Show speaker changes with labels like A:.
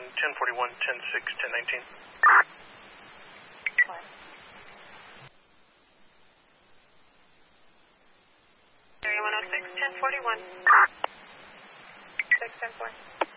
A: 1041, 10-6, 10-19.
B: What? Area 106, 1041. 6, 10-4.